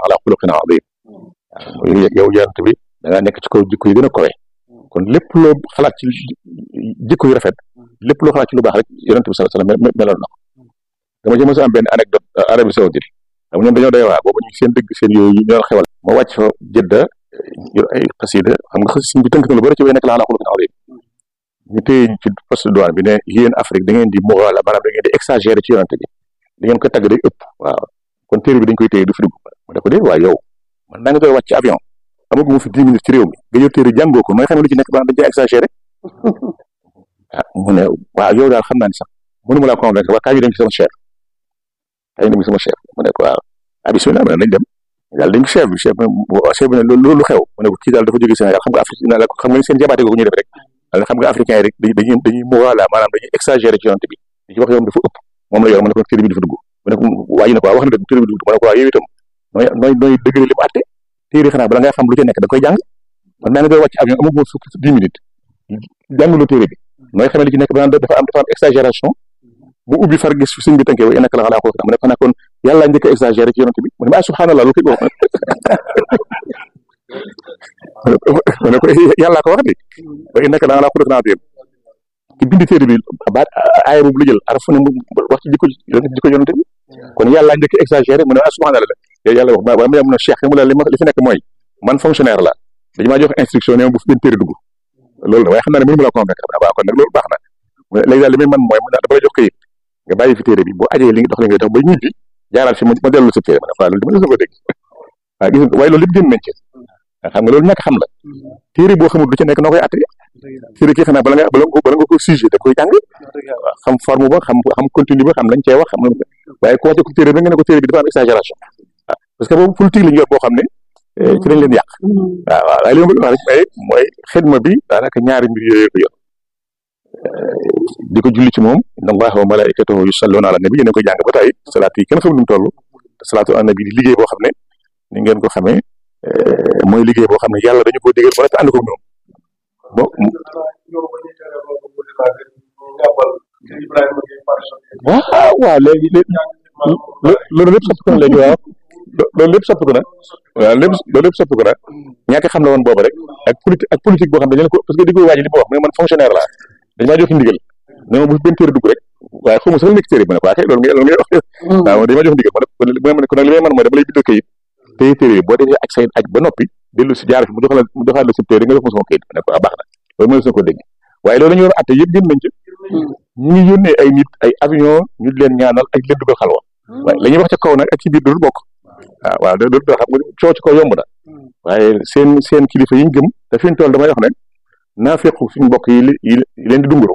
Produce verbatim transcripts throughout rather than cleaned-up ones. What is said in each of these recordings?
ala xuluqin azim yow yonent bi da ngaa nekk ci kaw jikko yi gën a kowe kon lépp loo xalaat ci jikko yu rafet lépp loo xalaat ci lu baax rek yonent bi sallallahu alayhi wasallam meloon na ko dama ci mos a am benn anecdote Arabie Saoudite xam ñoom dañoo doy waa boobu ñu seen dëgg seen yooyu ñu doon xewal ma wàcc fa Jëdda yor ay xasida xam nga xasida bi tënk na lu bari ci way nekk la ala xuluqin azim ñu téye ci poste de douane bi ne yéen Afrique da ngeen di mughal maanaam da ngeen di exagérer ci yonent bi da ngeen ko tagg day ëpp waaw kon téere bi dañ koy téye du fi dugg ma ne ko dee waaye yow man naa ngi doon wàcc ci avion amagu mu fi dix minutes ci réew mi nga yor téere jàngoo ko mooy xam ne lu ci nekk ba dañ cee exagéré ah mu ne waaw yow daal xam naa ni sax mënuma laa convaincre waa kaa ñu dem ci sama chef kaa ñu dem ci sama chef mu ne ko waaw ah bismillah ma ne nañ dem daal dañ ko chef bi chef bi chef bi ne loolu lu xew mu ne ko kii daal dafa jógee Sénégal xam nga Afrique na la xam nga seen jabaate ko ñu def rek daal xam nga africain yi rek dañuy dañuy mu voilà maanaam dañuy exagéré ci yonent bi di ci wax yow dafa ëpp moom la yor mu ne ko téere bi dafa dugg mu ne ko waaye na ko wax na dëgg téere bi dugg mu ne ko waaw yow itam nooy nooy nooy dëggale li mu àtte téere xanaa bala ngay xam lu ca nekk da koy jàng man naa ngi doon wàcc avion amaguma fukk dix minutes jàngaloo téere bi nooy xamee li ci nekk dafa am dafa am exagération bu ubbi far gis sëñ bi tënkee wa innaka la ala xuluqin mu ne ko nag kon yàlla njëkk a exagéré ci yonent bi mu ne ma subhanallah lu koy wax mu ne ko yàllaa ko wax de wa innaka la ala xuluqin azim ki bind téere bi baat aaya boobu la jël araf fu ne mu wax ci jikko jikko yonent bi kon yàlla njëkk a exagéré mu ne ah subhanallah la yàlla wax waaye ma mun a cheikh mu la li ma li fi nekk mooy man fonctionnaire la dañu maa jox instruction ne bu fi benn téere dugg loolu la waaye xam naa ne mënu ma la convaincre waaw kon nag loolu baax na léegi daal li may man mooy dafa la jox kayit nga bàyyi fi téere bi boo ajee li nga dox li ngay dox ba ñibbi jaaral fi ma dellu sa téere ma ne waaw loolu dama la ko dégg waaw gis nga waaye loolu lépp génn nañ ci xam nga loolu ñàkk xam la téere boo xamul lu ci nekk noo koy atte téere kii xanaa bala nga bala nga bala nga ko sujet da koy jàng waaw xam forme ba xam xam continue ba xam lañ cee wax xam waaye ku wàcce ko téere bi nga ne ko téere bi dafa am exagération waaw parce que boobu politique la ñu yor boo xam ne ci lañ leen yàq waaw waaw waaye li ma bëgg wax rek mooy xidma bi daanaka ñaari mbir yooyu ko yor di ko julli ci moom inna allaha wa malaikatahu yusalluna ala nabi yéen koy jàng ba tey salaat yi kenn xam nu mu toll salaatu ala nabi di liggéey boo xam ne ni ngeen ko xamee mooy liggéey boo xam ne yàlla dañu ko digal ba rek ànd ko ñoom bon waaw waaw léegi loolu lépp soppi ko na léegi waaw loolu lépp soppi ko na waaw lépp loolu lépp soppi ko na ñàkk xam la woon boobu rek ak politique ak politique boo xam ne dañu ko parce que di koy waaji li ma wax mu ne man fonctionnaire la dañu maa jox ndigal ne ma bu benn téere dugg rek waaye xaw ma sax nekk téere ma ne ko waa kay loolu ngay loolu ngay wax waaw dañu maa jox ndigal ma ne ko nag li may mën mooy dama lay bindal kayit téye téere yi boo defee ak say aj ba noppi dellu si jaar fi mu jox la mu joxaat la sa téere nga def ma sama kayit ma ne ko ah baax na loolu mënees na ko dégg waaye loolu la ñu war a atte yëpp gën nañ ci ñu ngi yónnee ay nit ay avion ñu leen ñaanal ak leen dugal xalwa waaye la ñuy wax ca kaw nag ak ci biir dootul bokk waaw waaw dootul xam nga coow ci kaw yomb na waaye seen seen kilifa yi ñu gëm te fi ñu toll damay wax ne naafeq suñu mbokk yi yi leen di dunguru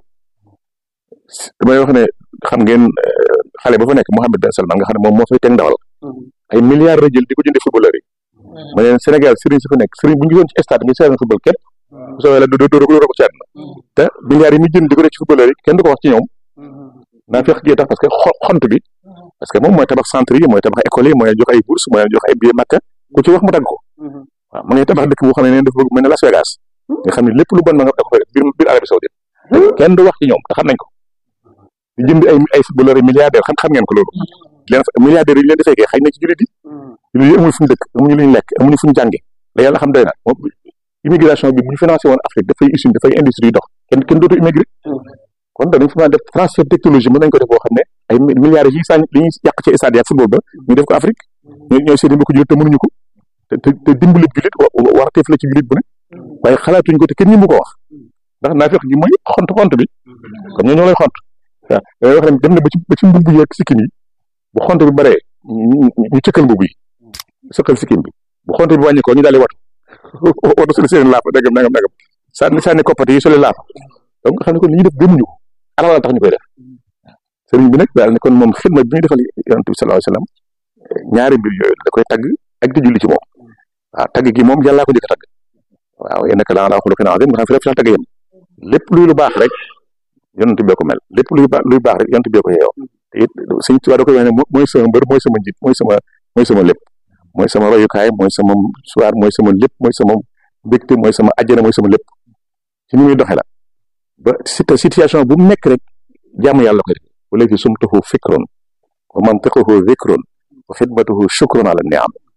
damay wax ne xam ngeen xale ba fa nekk Mohammed Ben Salman nga xam ne moom moo fay teg ndawal ay milliards la jël di ko jëndee footballeur yi ma ne Sénégal sëriñ si fa nekk sëriñ bu ñu gisoon ci stade nga seetaan football képp bu soobee la doo doo doo ko ci àdduna te milliards yi muy jënd di ko def ci footballeur yi kenn du ko wax ci ñoom naa fekk gee tax parce que xont bi parce que moom mooy tabax centre yi mooy tabax école yi mooy jox ay bourse mooy jox ay billet Makka ku ci wax mu dagg ko waaw ma ngay tabax dëkk boo xam ne neen dafa bëgg mel ne Las Vegas nga xam ne lépp lu bon ma nga da ko fay def biir biir Arabie Saoudite kenn du wax ci ñoom te xam nañ ko di jënd ay ay footballeur yi milliardaire xam xam ngeen ko loolu leen milliardaires yi leen di fekkee xëy na ci jullit yi jullit yi amuñu fu ñu dëkk amuñu lu ñu lekk amuñu fu ñu jànge la yàlla xam doy na moom immigration bi bu ñu financé woon Afrique dafay usine dafay industrie dox kenn kenn dootu immigré kon dañu fi mën a def transfert technologie mën nañ ko def boo xam ne ay milliards yi sàñ li ñuy yàq ci stade ak football ba ñu def ko Afrique ñooy ñooy seeni mbokku jullit te mënuñu ko te te dimbalib jullit war a teef la ci jullit bu ne waaye xalaatuñ ko te kenn ñi mu ko wax ndax naa fekk gi mooy xont xont bi comme ñoo ñoo lay xont waaw yooyu wax ne dem na ba ci ba ci mbubb yeeg sikkim yi bu xont bi baree ñu cëkkal mbubb yi sëkkal sikkim bi bu xont bi wàññi ko ñu daal di watu watu soli seen laaf dagam nagam nagam sànni sànni koppati yi soli laaf donc nga xam ne kon li ñuy def gëmuñu ko alal tax ñu koy def sëriñ bi nag daal ne kon moom xidma bi muy defal yonent bi sallallahu alayhi wasallam ñaari mbir yooyu da koy tagg ak di julli ci moom waaw tagg gi moom yàllaa ko njëkk a tagg waaw innaka la ala xuluqin azim nga xam fi rek fi sax tagg yem lépp luy lu baax rek yonent bee ko mel lépp luy baax luy baax rek yonent bee ko yeewoo te it Sëriñ Tuubaa da koy wax ne mooy sama mbër mooy sama njiit mooy sama mooy sama lépp mooy sama royukaay mooy sama suwaar mooy sama lépp mooy sama mbégte mooy sama àjjana mooy sama lépp ci ni muy doxe la ba situation bu mu nekk rek jàmm yàlla koy def wala fi sumtuhu fikrun wa mantiquhu dhikrun wa xidmatuhu shukrun ala ni'am